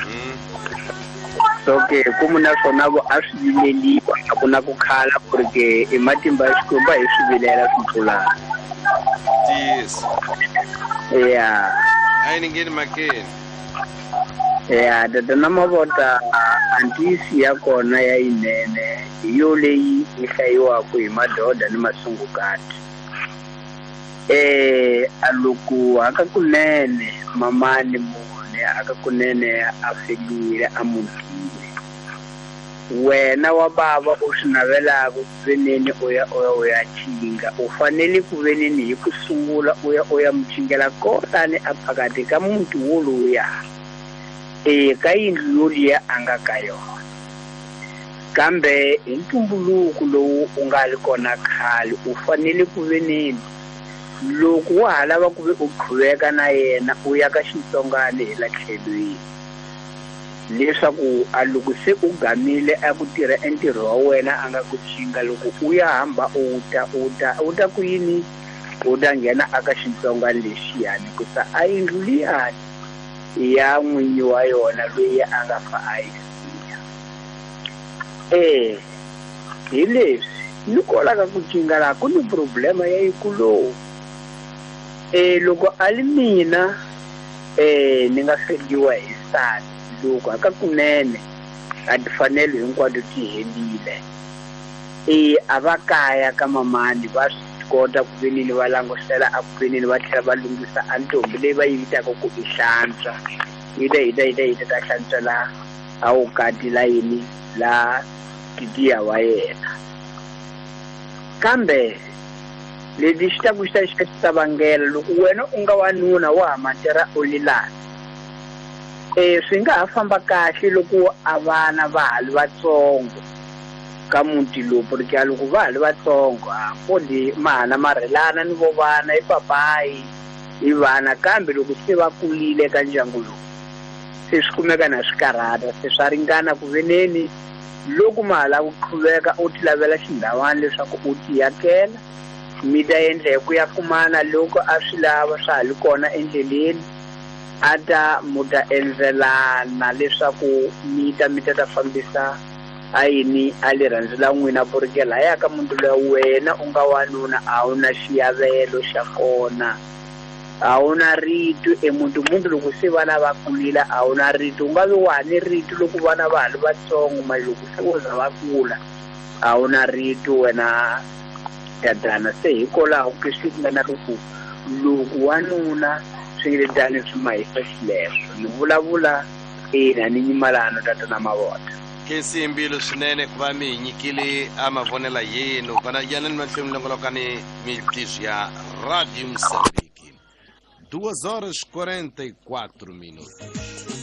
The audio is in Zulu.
so ke kuma naswona vo a swi vileliwa a ku na ku khala porque i matimba ya xikwembu hi swi vilela swi tlulana. Yes. Yeah. A ni ngeni makeni. Yeah, na mavota antisi ya kona ya inene yo leyi yi hlayiwaka hi madoda ni masungukati. Loko hakakunene mamani mune hakakunene a feliwile a mutile, wena wa bava u swi navelaka ku veneni u ya chinga, u fanele ku veneni hi ku sungula u ya muchingela kotani a phakati ka muti woluya ka yindlu yoliya a nga ka yona. Kambe hi ntumbuluko lowu u nga ri kona khale u fanele ku veneni loko wa ha lava ku ve u qhuveka na yena u ya ka Xitsongana hi la tlhelweni, leswaku a loko se u gamile a ku tirha entirho wa wena a nga ku chinga, loko u ya hamba u ta ku yini, u ta nghena aka Xitsongana lexiyani kusa a yindlu liyani ya n'winyi wa yona loyi a nga fa a yi siya. Hi leswi ni kolaka ku cinga laha ku ni problema ya yikulu. Loko a li mina ni nga feliwa hi nsati, loko hakakunene a timfanelo hinkwato ti helile, a va kaya ka mamani va swi kota ku venini va langusela a ku venini va tlhela va lunghisa a ntombi leyi va yi vitaka ku i hlantswa, yi ta hlantswa la a wu kati la yini la titiya wa yena. Kambe lexi xi ta ku xi ta vangela loko wena u nga wanuna wa ha matera u lilani, swi nga ha famba kahle loko a vana va ha ri vatsongo ka muti lowu, porque loko va ha ri vatsongo kodi mahana marhelana ni vo vana hi papayi hi vana. Kambe loko se va kulile ka ndyangu lowu se swi kumeka na swi karhata, se swa ringana ku veneni loko ma ha lava ku qhuveka u ti lavela xindhawana leswaku u ti yakela, mi ta endla hi ku ya kumana loko a swi lava swa ha ri kona endleleni a ta mu ta endzelana leswaku mi ta fambisa a yini a le rhandzela n'wina, porque lahaya ka muti loya wena u nga wanuna a wu na xiyavelo xa kona, a wu na rito muti loko se vana va kulile a wu na rito. U nga vi wa ni rito loko vana va ha ri vatsongo, mara loko se wo za va kula a wu na rito wena tatana. Se hikwalaho ke swi nga na loko wanuna swiletani swi mahisa xileswo ni vulavula ina ni nyimalano tatana Mavota. Kensimbilo swinene ku va mi hi nyikile a mavonela yenu kana yana ni mahlweni longolokani mitiso ya Radio Moçambique. 2 horas 44 minutos.